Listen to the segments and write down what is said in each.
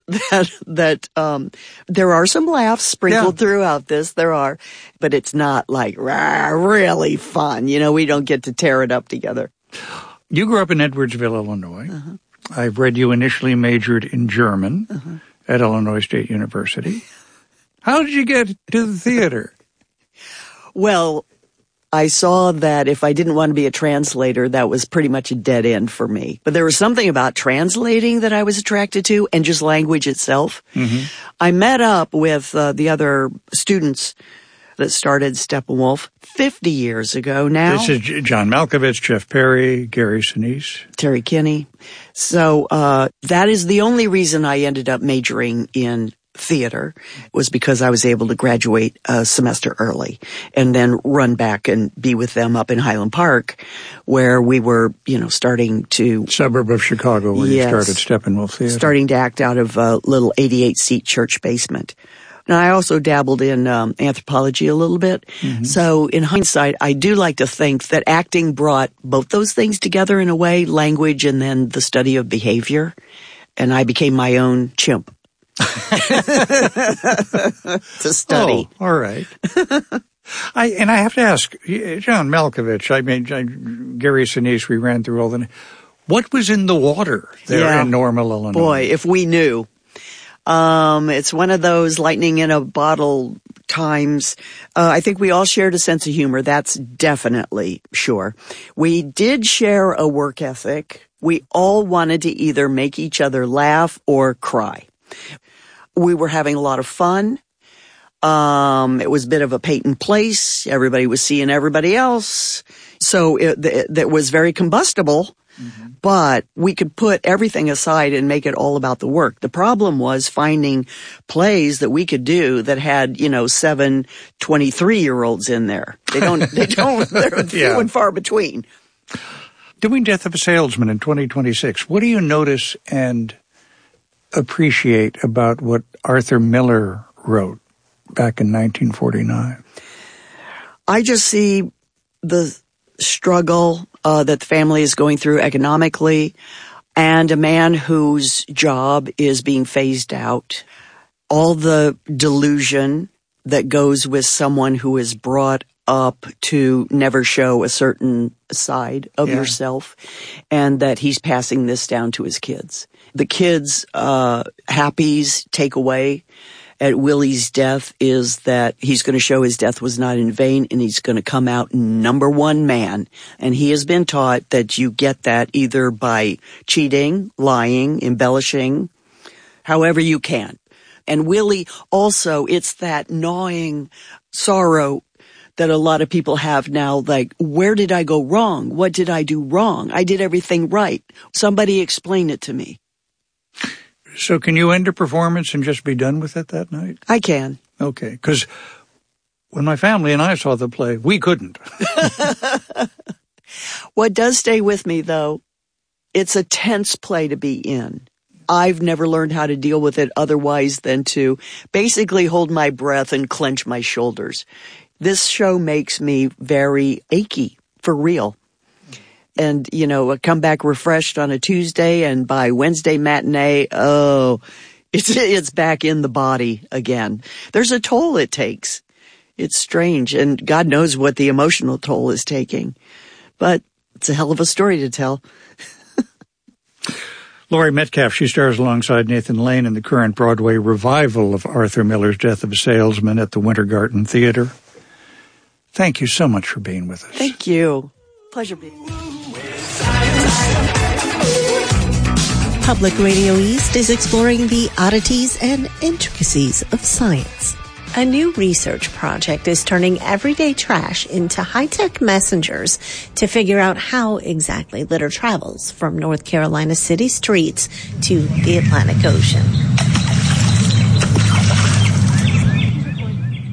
that there are some laughs sprinkled throughout this. There are, but it's not like really fun. We don't get to tear it up together. You grew up in Edwardsville, Illinois. Uh-huh. I've read you initially majored in German at Illinois State University. How did you get to the theater? Well, I saw that if I didn't want to be a translator, that was pretty much a dead end for me. But there was something about translating that I was attracted to, and just language itself. Mm-hmm. I met up with the other students that started Steppenwolf 50 years ago now. This is John Malkovich, Jeff Perry, Gary Sinise. Terry Kinney. So that is the only reason I ended up majoring in theater, was because I was able to graduate a semester early and then run back and be with them up in Highland Park, where we were, starting to... Suburb of Chicago, where you started Steppenwolf Theater. Starting to act out of a little 88-seat church basement. Now, I also dabbled in anthropology a little bit. Mm-hmm. So in hindsight, I do like to think that acting brought both those things together in a way, language and then the study of behavior. And I became my own chimp to study. Oh, all right. I have to ask, John Malkovich, Gary Sinise, we ran through all the... What was in the water there in Normal, Illinois? Boy, if we knew. It's one of those lightning in a bottle times. I think we all shared a sense of humor. That's definitely sure. We did share a work ethic. We all wanted to either make each other laugh or cry. We were having a lot of fun. It was a bit of a Peyton place. Everybody was seeing everybody else. So that was very combustible. Mm-hmm. But we could put everything aside and make it all about the work. The problem was finding plays that we could do that had, 7 23-year-olds in there. They're few and far between. Doing Death of a Salesman in 2026, what do you notice and appreciate about what Arthur Miller wrote back in 1949? I just see the struggle that the family is going through economically, and a man whose job is being phased out. All the delusion that goes with someone who is brought up to never show a certain side of yourself, and that he's passing this down to his kids. The kids' happies takeaway at Willie's death is that he's going to show his death was not in vain, and he's going to come out number one man. And he has been taught that you get that either by cheating, lying, embellishing, however you can. And Willie also, it's that gnawing sorrow that a lot of people have now, like, where did I go wrong? What did I do wrong? I did everything right. Somebody explain it to me. So can you end a performance and just be done with it that night? I can. Okay, because when my family and I saw the play, we couldn't. What does stay with me, though, it's a tense play to be in. I've never learned how to deal with it otherwise than to basically hold my breath and clench my shoulders. This show makes me very achy, for real. And, I come back refreshed on a Tuesday, and by Wednesday matinee, it's back in the body again. There's a toll it takes. It's strange, and God knows what the emotional toll is taking. But it's a hell of a story to tell. Laurie Metcalf, she stars alongside Nathan Lane in the current Broadway revival of Arthur Miller's Death of a Salesman at the Winter Garden Theater. Thank you so much for being with us. Thank you. Pleasure being here. Public Radio East is exploring the oddities and intricacies of science. A new research project is turning everyday trash into high-tech messengers to figure out how exactly litter travels from North Carolina city streets to the Atlantic Ocean.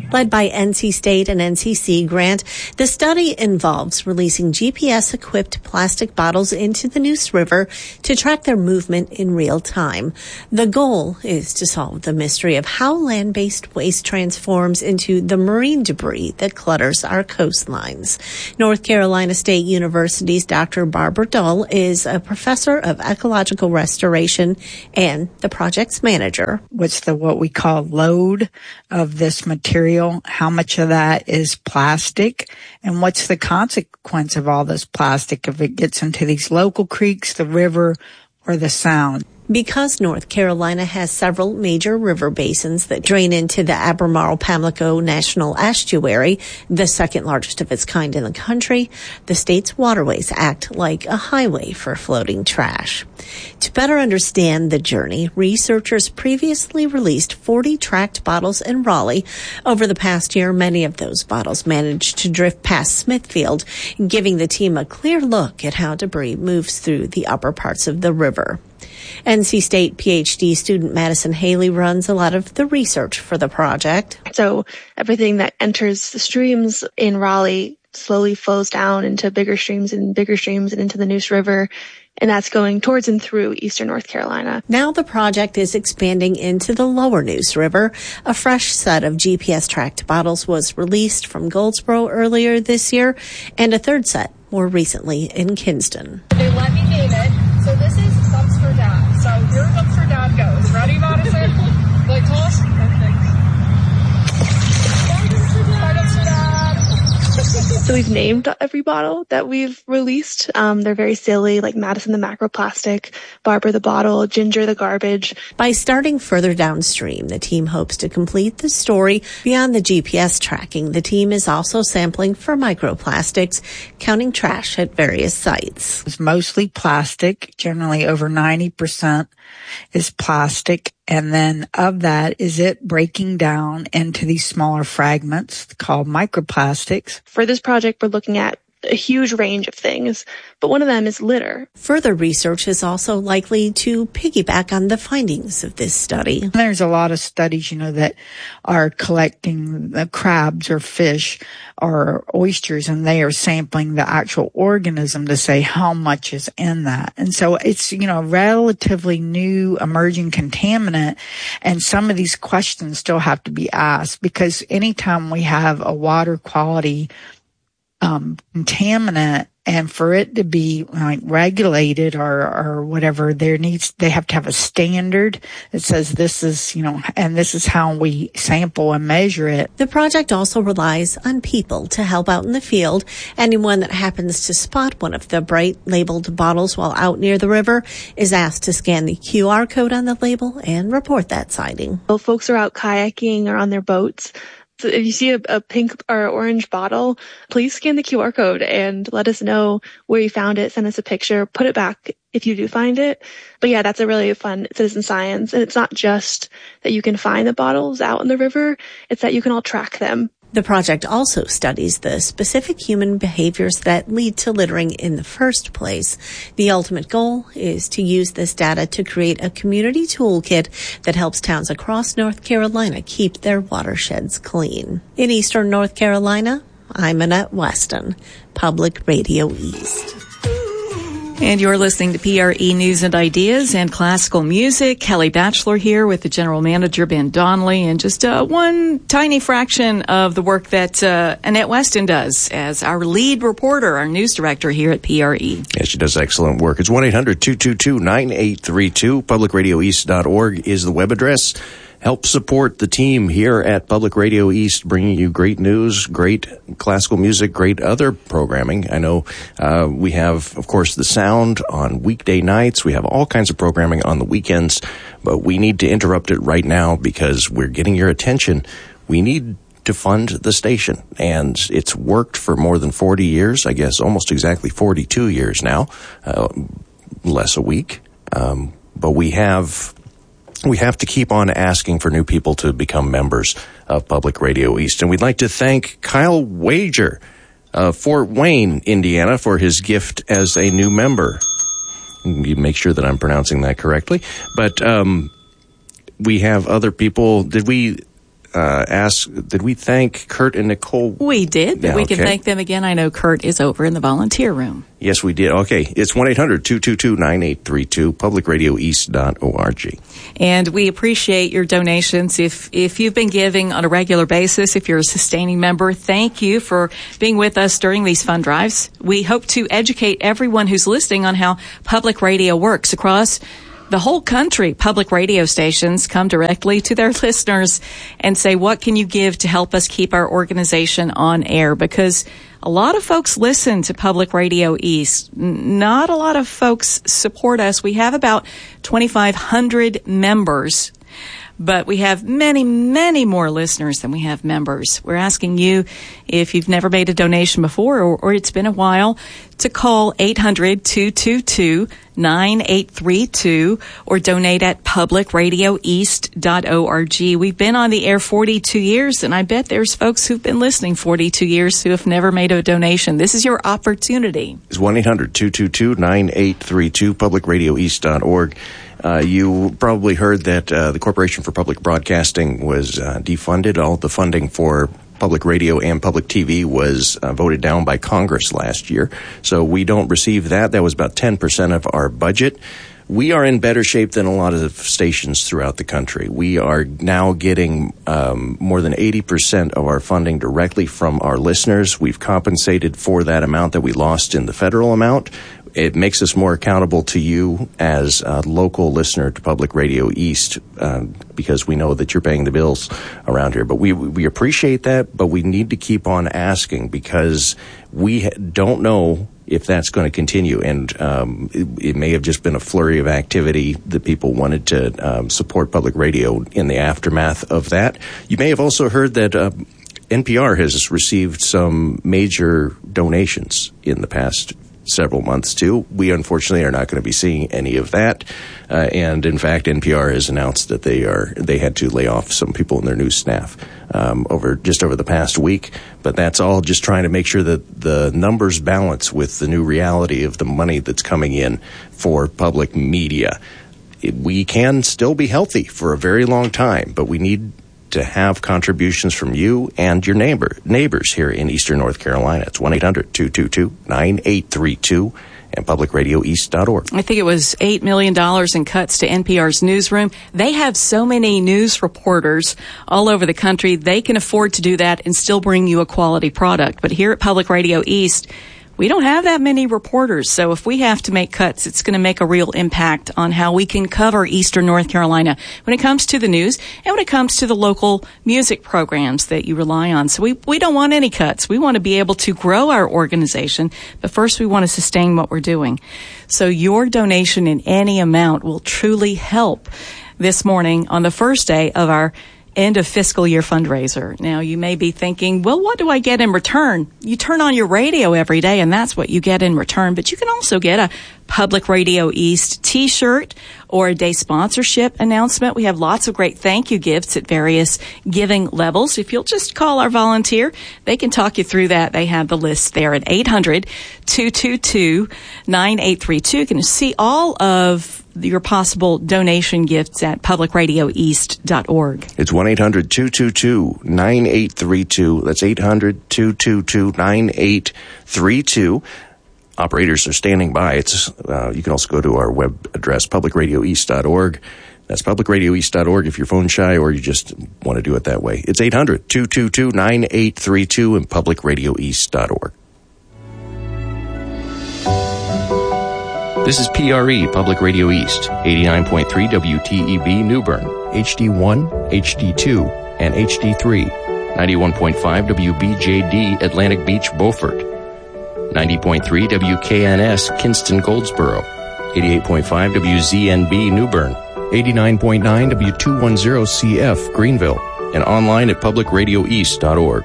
Led by NC State and NCC grant, the study involves releasing GPS-equipped plastic bottles into the Neuse River to track their movement in real time. The goal is to solve the mystery of how land-based waste transforms into the marine debris that clutters our coastlines. North Carolina State University's Dr. Barbara Dull is a professor of ecological restoration and the project's manager. What's what we call load of this material? How much of that is plastic, and what's the consequence of all this plastic if it gets into these local creeks, the river, or the sound? Because North Carolina has several major river basins that drain into the Albemarle-Pamlico National Estuary, the second largest of its kind in the country, the state's waterways act like a highway for floating trash. To better understand the journey, researchers previously released 40 tracked bottles in Raleigh. Over the past year, many of those bottles managed to drift past Smithfield, giving the team a clear look at how debris moves through the upper parts of the river. NC State PhD student Madison Haley runs a lot of the research for the project. So everything that enters the streams in Raleigh slowly flows down into bigger streams and into the Neuse River. And that's going towards and through eastern North Carolina. Now the project is expanding into the lower Neuse River. A fresh set of GPS-tracked bottles was released from Goldsboro earlier this year, and a third set more recently in Kinston. They let me name it. So this is Bumps for Dad. So your Bumps for Dad goes. Ready, Madison? Like toss? Perfect. Bumps for Dad. So we've named every bottle that we've released. They're very silly, like Madison the macroplastic, Barbara the bottle, Ginger the garbage. By starting further downstream, the team hopes to complete the story. Beyond the GPS tracking, the team is also sampling for microplastics, counting trash at various sites. It's mostly plastic, generally over 90% is plastic. And then of that, is it breaking down into these smaller fragments called microplastics? For this project, we're looking at a huge range of things, but one of them is litter. Further research is also likely to piggyback on the findings of this study. There's a lot of studies, that are collecting the crabs or fish or oysters, and they are sampling the actual organism to say how much is in that. And so it's, a relatively new emerging contaminant, and some of these questions still have to be asked, because anytime we have a water quality contaminant, and for it to be regulated or whatever, they have to have a standard that says this is, and this is how we sample and measure it. The project also relies on people to help out in the field. Anyone that happens to spot one of the bright labeled bottles while out near the river is asked to scan the QR code on the label and report that sighting. Well, folks are out kayaking or on their boats. So if you see a pink or orange bottle, please scan the QR code and let us know where you found it. Send us a picture, put it back if you do find it. But yeah, that's a really fun citizen science. And it's not just that you can find the bottles out in the river, it's that you can all track them. The project also studies the specific human behaviors that lead to littering in the first place. The ultimate goal is to use this data to create a community toolkit that helps towns across North Carolina keep their watersheds clean. In eastern North Carolina, I'm Annette Weston, Public Radio East. And you're listening to PRE News and Ideas and Classical Music. Kelly Batchelor here with the General Manager, Ben Donnelly, and just one tiny fraction of the work that Annette Weston does as our lead reporter, our news director here at PRE. Yeah, she does excellent work. It's 1-800-222-9832. PublicRadioEast.org is the web address. Help support the team here at Public Radio East, bringing you great news, great classical music, great other programming. I know we have, of course, the sound on weekday nights. We have all kinds of programming on the weekends, but we need to interrupt it right now because we're getting your attention. We need to fund the station, and it's worked for more than 40 years, I guess almost exactly 42 years now, less a week. But we have to keep on asking for new people to become members of Public Radio East. And we'd like to thank Kyle Wager of Fort Wayne, Indiana, for his gift as a new member. You make sure that I'm pronouncing that correctly. But we have other people. Did we did we thank Kurt and Nicole? We did, but Yeah, we can okay. thank them again. I know Kurt is over in the volunteer room. Yes, we did. Okay, it's 1-800-222-9832, publicradioeast.org. And we appreciate your donations. If you've been giving on a regular basis, if you're a sustaining member, thank you for being with us during these fund drives. We hope to educate everyone who's listening on how public radio works across the whole country. Public radio stations come directly to their listeners and say, what can you give to help us keep our organization on air? Because a lot of folks listen to Public Radio East. Not a lot of folks support us. We have about 2,500 members, but we have many, many more listeners than we have members. We're asking you, if you've never made a donation before or it's been a while, to call 800-222-9832 or donate at publicradioeast.org. We've been on the air 42 years, and I bet there's folks who've been listening 42 years who have never made a donation. This is your opportunity. It's 1-800-222-9832, publicradioeast.org. You probably heard that the Corporation for Public Broadcasting was defunded. All the funding for public radio and public TV was voted down by Congress last year. So we don't receive that. That was about 10% of our budget. We are in better shape than a lot of stations throughout the country. We are now getting more than 80% of our funding directly from our listeners. We've compensated for that amount that we lost in the federal amount. It makes us more accountable to you as a local listener to Public Radio East because we know that you're paying the bills around here. But we appreciate that, but we need to keep on asking because we don't know if that's going to continue. And it may have just been a flurry of activity that people wanted to support public radio in the aftermath of that. You may have also heard that NPR has received some major donations in the past several months too. We unfortunately are not going to be seeing any of that. And in fact, NPR has announced that they had to lay off some people in their news staff over the past week. But that's all just trying to make sure that the numbers balance with the new reality of the money that's coming in for public media. We can still be healthy for a very long time, but we need to have contributions from you and your neighbors here in Eastern North Carolina. It's 1-800-222-9832 and publicradioeast.org. I think it was $8 million in cuts to NPR's newsroom. They have so many news reporters all over the country. They can afford to do that and still bring you a quality product. But here at Public Radio East, we don't have that many reporters, so if we have to make cuts, it's going to make a real impact on how we can cover Eastern North Carolina when it comes to the news and when it comes to the local music programs that you rely on. So we don't want any cuts. We want to be able to grow our organization, but first we want to sustain what we're doing. So your donation in any amount will truly help this morning on the first day of our end of fiscal year fundraiser. Now, you may be thinking, well, what do I get in return? You turn on your radio every day, and that's what you get in return. But you can also get a Public Radio East t-shirt or a day sponsorship announcement. We have lots of great thank you gifts at various giving levels. If you'll just call our volunteer, they can talk you through that. They have the list there at 800-222-9832. You can see all of your possible donation gifts at publicradioeast.org. It's 1-800-222-9832. That's 800-222-9832. Operators are standing by. You can also go to our web address, publicradioeast.org. That's publicradioeast.org if you're phone shy or you just want to do it that way. It's 800-222-9832 and publicradioeast.org. This is PRE, Public Radio East, 89.3 WTEB New Bern, HD1, HD2, and HD3, 91.5 WBJD Atlantic Beach, Beaufort, 90.3 WKNS Kinston, Goldsboro, 88.5 WZNB New Bern, 89.9 W210CF Greenville, and online at publicradioeast.org.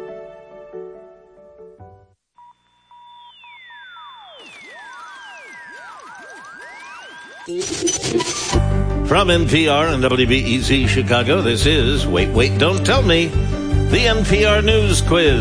From NPR and WBEZ Chicago, this is Wait, Wait, Don't Tell Me, the NPR News Quiz.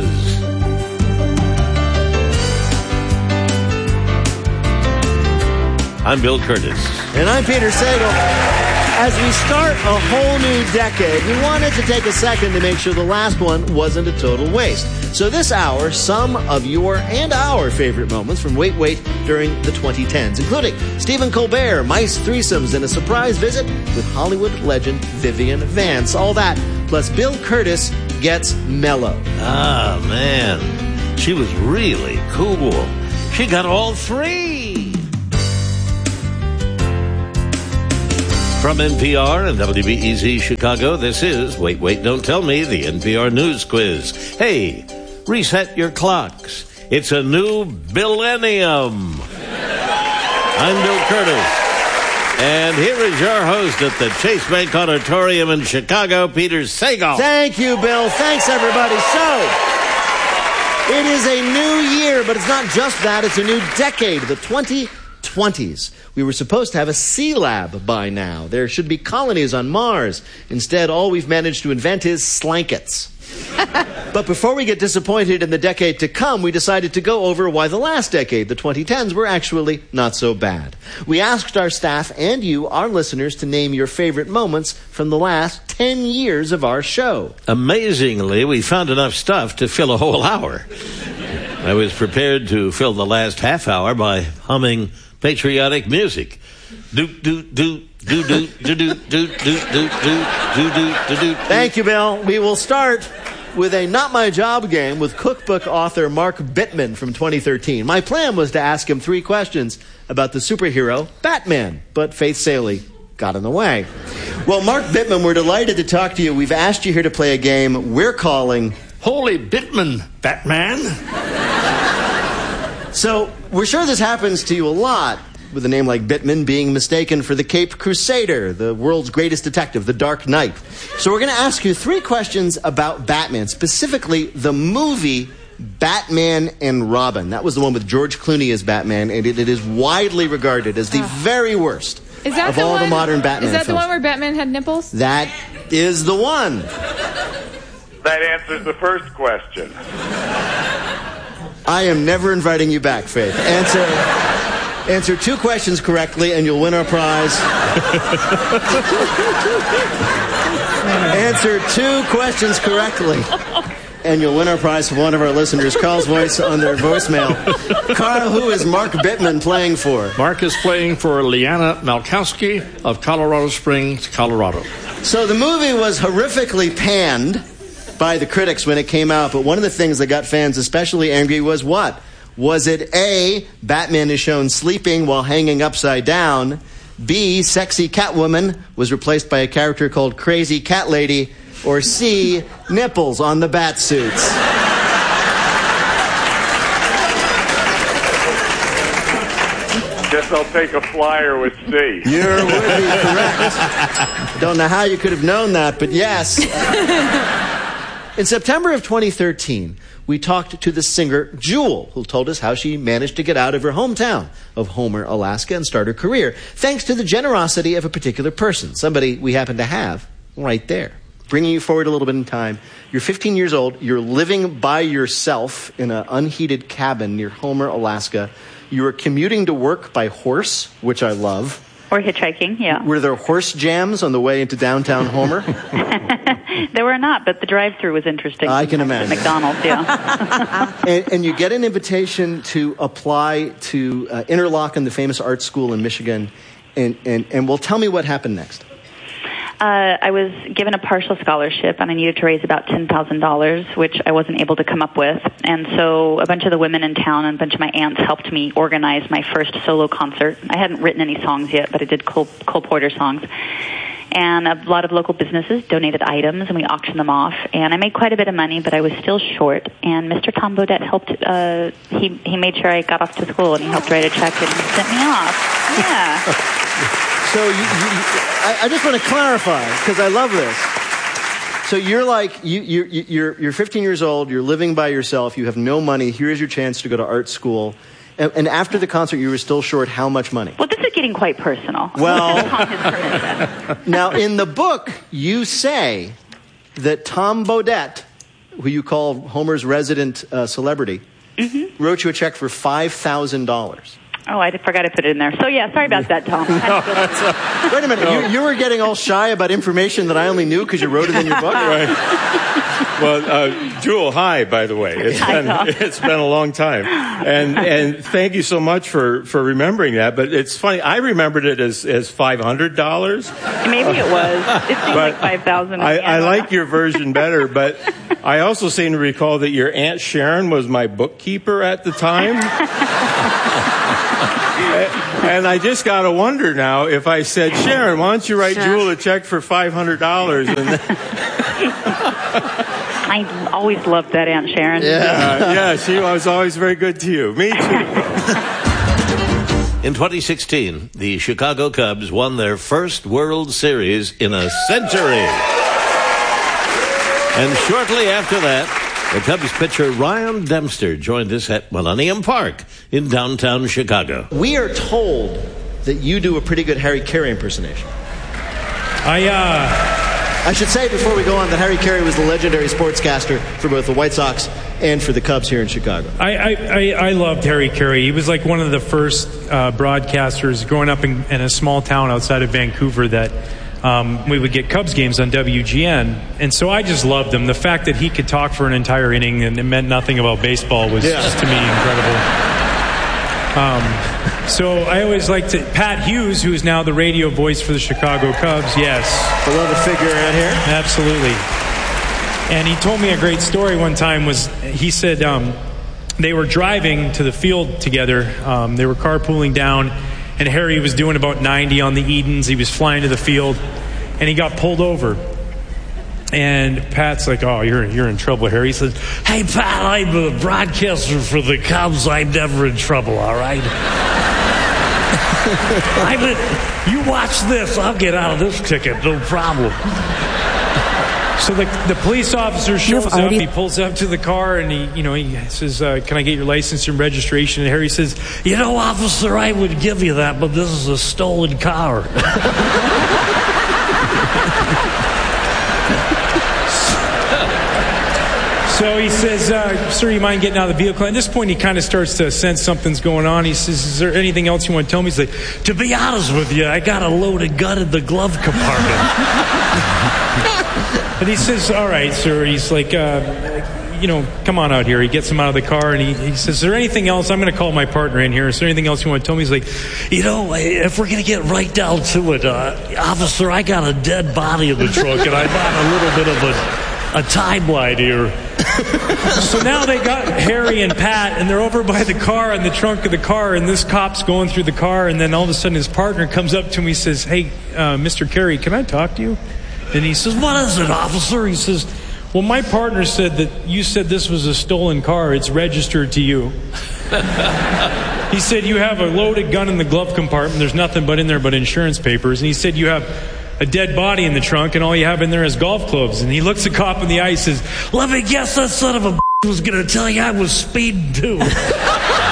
I'm Bill Curtis. And I'm Peter Sagal. As we start a whole new decade, we wanted to take a second to make sure the last one wasn't a total waste. So this hour, some of your and our favorite moments from Wait Wait during the 2010s, including Stephen Colbert, mice threesomes, and a surprise visit with Hollywood legend Vivian Vance. All that, plus Bill Curtis gets mellow. Ah, man. She was really cool. She got all three. From NPR and WBEZ Chicago, this is Wait, Wait, Don't Tell Me, the NPR News Quiz. Hey, reset your clocks. It's a new millennium. I'm Bill Curtis. And here is your host at the Chase Bank Auditorium in Chicago, Peter Sagal. Thank you, Bill. Thanks, everybody. So, it is a new year, but it's not just that. It's a new decade, the 2020s. We were supposed to have a sea lab by now. There should be colonies on Mars. Instead, all we've managed to invent is slankets. But before we get disappointed in the decade to come, we decided to go over why the last decade, the 2010s, were actually not so bad. We asked our staff and you, our listeners, to name your favorite moments from the last 10 years of our show. Amazingly, we found enough stuff to fill a whole hour. I was prepared to fill the last half hour by humming patriotic music. Thank you, Bill. We will start with a Not My Job game with cookbook author Mark Bittman from 2013. My plan was to ask him 3 questions about the superhero Batman, but Faith Salie got in the way. Well, Mark Bittman, we're delighted to talk to you. We've asked you here to play a game we're calling Holy Bittman, Batman. So, we're sure this happens to you a lot, with a name like Bittman being mistaken for the Caped Crusader, the world's greatest detective, the Dark Knight. So we're going to ask you 3 questions about Batman, specifically the movie Batman and Robin. That was the one with George Clooney as Batman, and it is widely regarded as the very worst of all the modern Batman films. Is that the one where Batman had nipples? That is the one. That answers the first question. I am never inviting you back, Faith. Answer 2 questions correctly, and you'll win our prize. Answer 2 questions correctly, and you'll win our prize from one of our listeners. Carl's voice on their voicemail. Carl, who is Mark Bittman playing for? Mark is playing for Liana Malkowski of Colorado Springs, Colorado. So the movie was horrifically panned by the critics when it came out, but one of the things that got fans especially angry was what? Was it A, Batman is shown sleeping while hanging upside down, B, sexy Catwoman was replaced by a character called Crazy Cat Lady, or C, nipples on the bat suits? Guess I'll take a flyer with C. You would be correct. Don't know how you could have known that, but yes. In September of 2013, we talked to the singer Jewel, who told us how she managed to get out of her hometown of Homer, Alaska, and start her career, thanks to the generosity of a particular person, somebody we happen to have right there. Bringing you forward a little bit in time, you're 15 years old, you're living by yourself in an unheated cabin near Homer, Alaska. You were commuting to work by horse, which I love. Or hitchhiking, yeah. Were there horse jams on the way into downtown Homer? There were not, but the drive-thru was interesting. I can imagine. McDonald's, yeah. and you get an invitation to apply to Interlochen, the famous art school in Michigan. And well, tell me what happened next. I was given a partial scholarship, and I needed to raise about $10,000, which I wasn't able to come up with. And so a bunch of the women in town and a bunch of my aunts helped me organize my first solo concert. I hadn't written any songs yet, but I did Cole Porter songs. And a lot of local businesses donated items, and we auctioned them off. And I made quite a bit of money, but I was still short. And Mr. Tom Bodett helped. He made sure I got off to school, and he helped write a check and sent me off. Yeah. So I just want to clarify, because I love this. So you're like, you're 15 years old, you're living by yourself, you have no money, here's your chance to go to art school. And after the concert, you were still short how much money? Well, this is getting quite personal. Well, now in the book, you say that Tom Bodett, who you call Homer's resident celebrity, wrote you a check for $5,000. Oh, I forgot I put it in there. So, yeah, sorry about that, Tom. Wait a minute. You were getting all shy about information that I only knew because you wrote it in your book? Right. Well, Jewel, hi, by the way. It's been a long time. And thank you so much for remembering that. But it's funny. I remembered it as $500. Maybe it was. It seemed like $5,000. I like your version better, but I also seem to recall that your Aunt Sharon was my bookkeeper at the time. And I just got to wonder now if I said, Sharon, why don't you write Jewel a check for $500? And I always loved that Aunt Sharon. Yeah, she was always very good to you. Me too. In 2016, the Chicago Cubs won their first World Series in a century. And shortly after that, the Cubs pitcher Ryan Dempster joined us at Millennium Park in downtown Chicago. We are told that you do a pretty good Harry Carey impersonation. I should say before we go on that Harry Carey was the legendary sportscaster for both the White Sox and for the Cubs here in Chicago. I loved Harry Carey. He was like one of the first broadcasters growing up in a small town outside of Vancouver that we would get Cubs games on WGN, and so I just loved him. The fact that he could talk for an entire inning and it meant nothing about baseball was just to me incredible. So I always liked it. Pat Hughes, who is now the radio voice for the Chicago Cubs, yes. Beloved figure out here. Absolutely. And he told me a great story one time. He said they were driving to the field together. They were carpooling down, and Harry was doing about 90 on the Edens. He was flying to the field, and he got pulled over. And Pat's like, "Oh, you're in trouble, Harry." He says, "Hey, Pat, I'm a broadcaster for the Cubs. I'm never in trouble, all right? You watch this. I'll get out of this ticket, no problem." So the police officer shows up. He pulls up to the car and he says, "Can I get your license and registration?" And Harry says, "Officer, I would give you that, but this is a stolen car." So he says, "Sir, you mind getting out of the vehicle?" At this point, he kind of starts to sense something's going on. He says, "Is there anything else you want to tell me?" He's like, "To be honest with you, I got a loaded gun in the glove compartment." And he says, "All right, sir." He's like, "Come on out here." He gets him out of the car, and he says, "Is there anything else? I'm going to call my partner in here. Is there anything else you want to tell me?" He's like, "If we're going to get right down to it, officer, I got a dead body in the trunk, and I bought a little bit of a timeline here." So now they got Harry and Pat, and they're over by the car in the trunk of the car, and this cop's going through the car, and then all of a sudden his partner comes up to him. He says, "Hey, Mr. Carey, can I talk to you?" And he says, "What is it, officer?" He says, "Well, my partner said that you said this was a stolen car. It's registered to you." He said, "You have a loaded gun in the glove compartment. There's nothing but in there but insurance papers." And he said, "You have a dead body in the trunk, and all you have in there is golf clubs." And he looks the cop in the eye and says, "Let me guess, that son of a was going to tell you I was speeding too."